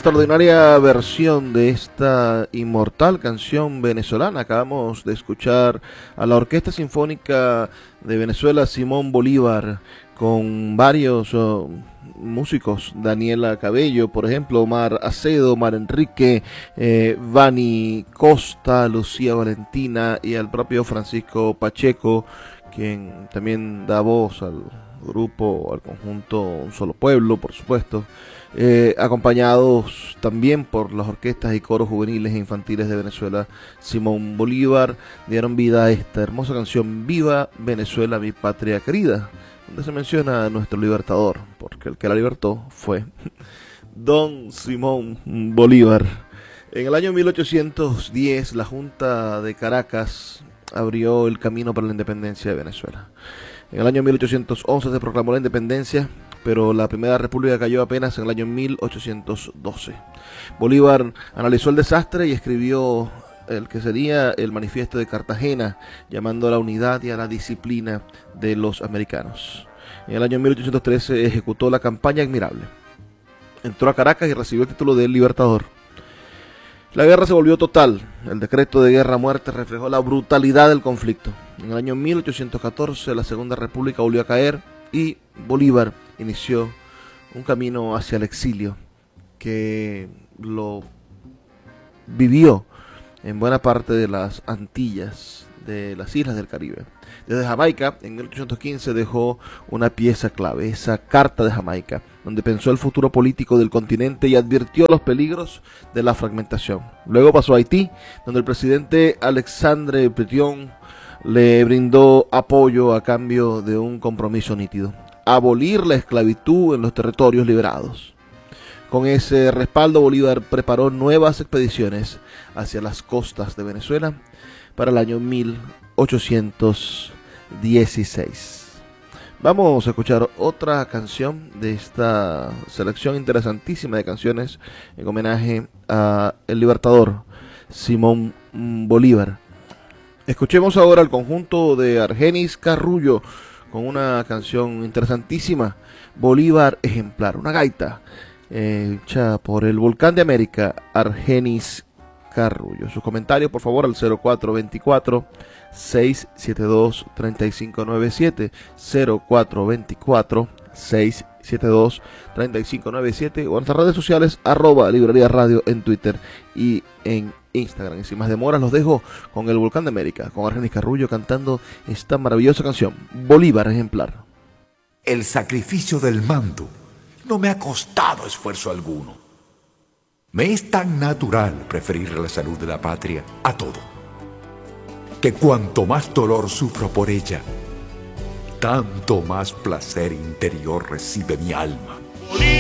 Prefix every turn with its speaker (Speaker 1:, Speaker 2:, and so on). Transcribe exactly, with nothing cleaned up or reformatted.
Speaker 1: extraordinaria versión de esta inmortal canción venezolana. Acabamos de escuchar a la Orquesta Sinfónica de Venezuela, Simón Bolívar, con varios uh, músicos, Daniela Cabello, por ejemplo, Omar Acedo, Omar Enrique, eh, Vani Costa, Lucía Valentina y al propio Francisco Pacheco, quien también da voz al grupo, al conjunto Un Solo Pueblo, por supuesto. Eh, acompañados también por las orquestas y coros juveniles e infantiles de Venezuela, Simón Bolívar, dieron vida a esta hermosa canción, Viva Venezuela, mi patria querida, donde se menciona a nuestro libertador, porque el que la libertó fue Don Simón Bolívar. En el año mil ochocientos diez, la Junta de Caracas abrió el camino para la independencia de Venezuela. En el año mil ochocientos once se proclamó la independencia, pero la primera república cayó apenas en el año mil ochocientos doce. Bolívar analizó el desastre y escribió el que sería el Manifiesto de Cartagena, llamando a la unidad y a la disciplina de los americanos. En el año mil ochocientos trece ejecutó la campaña Admirable. Entró a Caracas y recibió el título de Libertador. La guerra se volvió total. El decreto de guerra a muerte reflejó la brutalidad del conflicto. En el año mil ochocientos catorce la Segunda República volvió a caer y Bolívar inició un camino hacia el exilio que lo vivió en buena parte de las Antillas, de las islas del Caribe. Desde Jamaica, en mil ochocientos quince, dejó una pieza clave, esa Carta de Jamaica, donde pensó el futuro político del continente y advirtió los peligros de la fragmentación. Luego pasó a Haití, donde el presidente Alexandre Pétion le brindó apoyo a cambio de un compromiso nítido: abolir la esclavitud en los territorios liberados. Con ese respaldo, Bolívar preparó nuevas expediciones hacia las costas de Venezuela para el año mil ochocientos dieciséis. Vamos a escuchar otra canción de esta selección interesantísima de canciones en homenaje a el libertador Simón Bolívar. Escuchemos ahora al conjunto de Argenis Carrullo con una canción interesantísima, Bolívar Ejemplar, una gaita eh, hecha por el Volcán de América, Argenis Carrullo. Sus comentarios, por favor, al cero cuatro veinticuatro, seiscientos setenta y dos, treinta y cinco noventa y siete, cero cuatro veinticuatro, seiscientos setenta y dos, treinta y cinco noventa y siete, o en nuestras redes sociales, arroba Librería Radio en Twitter y en Instagram. Y sin más demoras, los dejo con el Volcán de América, con Argenis Carrullo cantando esta maravillosa canción, Bolívar Ejemplar.
Speaker 2: El sacrificio del mando no me ha costado esfuerzo alguno. Me es tan natural preferir la salud de la patria a todo, que cuanto más dolor sufro por ella, tanto más placer interior recibe mi alma.